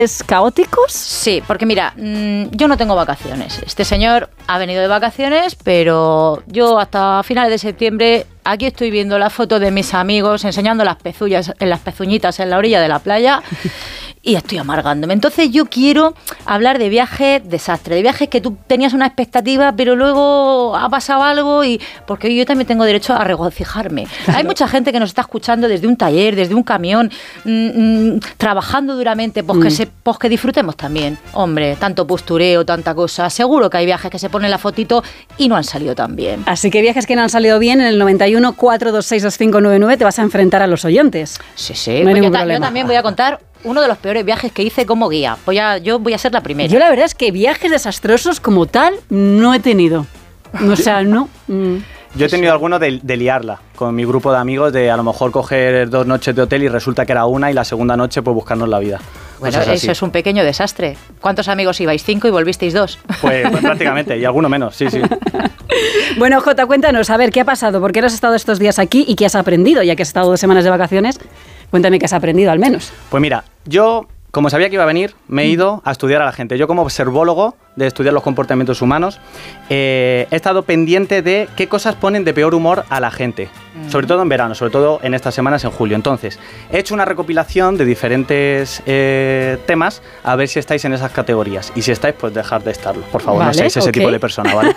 caóticos? Sí, porque mira, yo no tengo vacaciones. Este señor ha venido de vacaciones, pero yo hasta finales de septiembre aquí estoy viendo la foto de mis amigos enseñando las pezuñitas en la orilla de la playa y estoy amargándome. Entonces yo quiero hablar de viajes desastre, de viajes que tú tenías una expectativa, pero luego ha pasado algo y porque yo también tengo derecho a regocijarme. Claro. Hay mucha gente que nos está escuchando desde un taller, desde un camión, trabajando duramente, pues que disfrutemos también. Hombre, tanto postureo, tanta cosa. Seguro que hay viajes que se ponen la fotito y no han salido tan bien. Así que viajes que no han salido bien, en el 91 426 2599 te vas a enfrentar a los oyentes. Sí. No hay pues ningún problema. Yo también voy a contar uno de los peores viajes que hice como guía. Yo voy a ser la primera. Yo la verdad es que viajes desastrosos como tal no he tenido. O sea, no. Yo he tenido alguno de liarla con mi grupo de amigos, de a lo mejor coger 2 noches de hotel y resulta que era una y la segunda noche pues buscarnos la vida. Bueno, eso es un pequeño desastre. ¿Cuántos amigos ibais? 5 y volvisteis 2. Pues prácticamente, y alguno menos, sí. Bueno, Jota, cuéntanos, a ver, ¿qué ha pasado? ¿Por qué has estado estos días aquí y qué has aprendido? Ya que has estado 2 semanas de vacaciones, cuéntame qué has aprendido al menos. Pues mira, yo, como sabía que iba a venir, me he ido a estudiar a la gente. Yo como observólogo de estudiar los comportamientos humanos, he estado pendiente de qué cosas ponen de peor humor a la gente, sobre todo en verano, sobre todo en estas semanas en julio. Entonces, he hecho una recopilación de diferentes temas, a ver si estáis en esas categorías. Y si estáis, pues dejad de estarlo, por favor, vale, no seáis ese tipo de persona, ¿vale?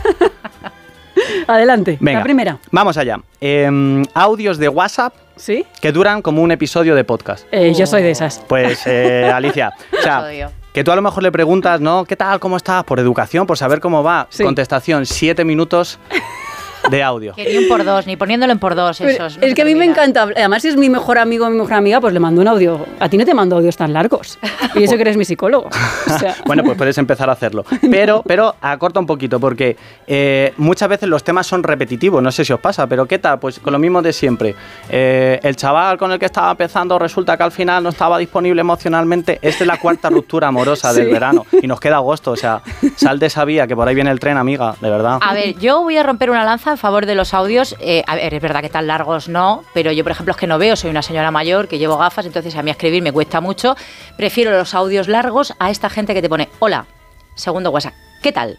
Adelante, venga, la primera. Vamos allá. Audios de WhatsApp. ¿Sí? Que duran como un episodio de podcast. Yo soy de esas. Pues, Alicia, o sea, que tú a lo mejor le preguntas, ¿no? ¿Qué tal? ¿Cómo estás? Por educación, por saber cómo va. Sí. Contestación, 7 minutos de audio. Que ni un por dos, ni poniéndolo en por dos. Esos, es que a mí me encanta. Además, si es mi mejor amigo o mi mejor amiga, pues le mando un audio. A ti no te mando audios tan largos. Y eso que eres mi psicólogo. O sea. Bueno, pues puedes empezar a hacerlo. Pero acorta un poquito, porque muchas veces los temas son repetitivos. No sé si os pasa, pero ¿qué tal? Pues con lo mismo de siempre. El chaval con el que estaba empezando resulta que al final no estaba disponible emocionalmente. Esta es la 4ª ruptura amorosa del verano. Y nos queda agosto. O sea, sal de esa vía, que por ahí viene el tren, amiga, de verdad. A ver, yo voy a romper una lanza a favor de los audios. A ver, es verdad que tan largos no, pero yo, por ejemplo, es que no veo, soy una señora mayor que llevo gafas, entonces a mí escribir me cuesta mucho. Prefiero los audios largos a esta gente que te pone, hola, segundo WhatsApp, ¿qué tal?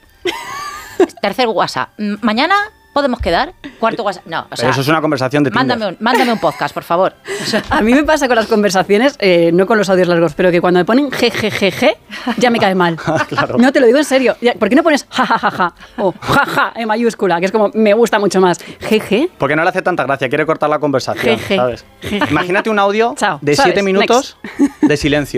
Tercer WhatsApp, mañana podemos quedar, cuarto WhatsApp, no, o sea, eso es una conversación de Tinder. Mándame un podcast, por favor. A mí me pasa con las conversaciones, no con los audios largos, pero que cuando me ponen jejejeje, ya me cae mal. Claro. No, te lo digo en serio. ¿Por qué no pones jajajaja o jaja en mayúscula, que es como me gusta mucho más? Jeje. Porque no le hace tanta gracia, quiere cortar la conversación, jeje, ¿sabes? Jeje. Imagínate un audio de 7 minutos de silencio.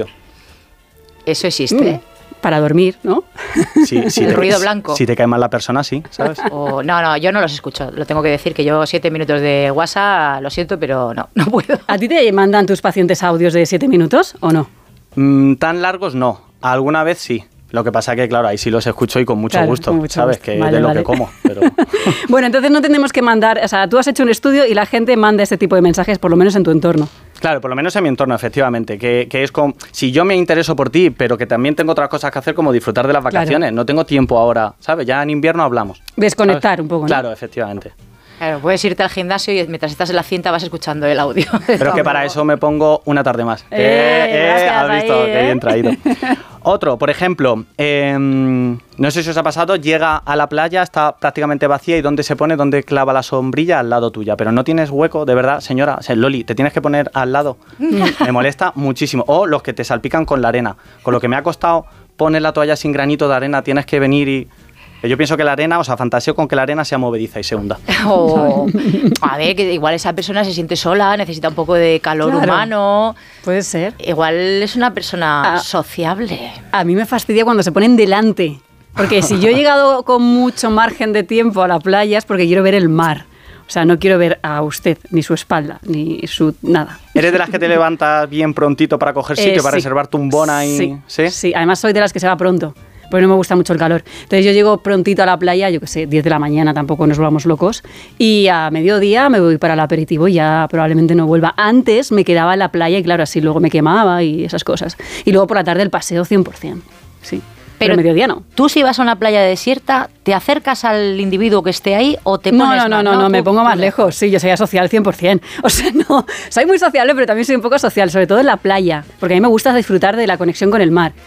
Eso existe. Para dormir, ¿no? Sí, el ruido blanco. Si te cae mal la persona, sí, ¿sabes? No, yo no los escucho. Lo tengo que decir, que yo 7 minutos de WhatsApp, lo siento, pero no puedo. ¿A ti te mandan tus pacientes audios de 7 minutos o no? Tan largos no. Alguna vez sí. Lo que pasa que, claro, ahí sí los escucho y con mucho gusto, con mucho ¿sabes? Gusto. Que vale, de lo que como. Pero... Bueno, entonces no tenemos que mandar... O sea, tú has hecho un estudio y la gente manda este tipo de mensajes, por lo menos en tu entorno. Claro, por lo menos en mi entorno, efectivamente. Que es como... Si yo me intereso por ti, pero que también tengo otras cosas que hacer, como disfrutar de las vacaciones. Claro. No tengo tiempo ahora, ¿sabes? Ya en invierno hablamos. Desconectar, ¿sabes? Un poco, ¿no? Claro, efectivamente. Claro, puedes irte al gimnasio y mientras estás en la cinta vas escuchando el audio. Pero que para eso me pongo una tarde más. ¿Has visto? Qué bien traído. Otro, por ejemplo, no sé si os ha pasado, llega a la playa, está prácticamente vacía y ¿dónde se pone? ¿Dónde clava la sombrilla? Al lado tuya. Pero no tienes hueco, de verdad, señora. O sea, Loli, te tienes que poner al lado. Me molesta muchísimo. O los que te salpican con la arena. Con lo que me ha costado poner la toalla sin granito de arena, tienes que venir y... Yo pienso que la arena, o sea, fantaseo con que la arena sea movediza y se hunda. A ver, que igual esa persona se siente sola, necesita un poco de calor humano. Puede ser. Igual es una persona sociable. A mí me fastidia cuando se ponen delante. Porque si yo he llegado con mucho margen de tiempo a la playa es porque quiero ver el mar. O sea, no quiero ver a usted, ni su espalda, ni su nada. ¿Eres de las que te levantas bien prontito para coger sitio, para reservar tumbona y...? Sí, además soy de las que se va pronto. Porque no me gusta mucho el calor. Entonces yo llego prontito a la playa, yo qué sé, 10 de la mañana, tampoco nos volvamos locos, y a mediodía me voy para el aperitivo y ya probablemente no vuelva. Antes me quedaba en la playa y claro, así luego me quemaba y esas cosas. Y luego por la tarde el paseo 100%, sí. pero mediodía no. Tú si vas a una playa desierta, ¿te acercas al individuo que esté ahí o te pones No, me pongo más lejos. Sí, yo soy asocial 100%. O sea, no, soy muy sociable, pero también soy un poco social, sobre todo en la playa, porque a mí me gusta disfrutar de la conexión con el mar.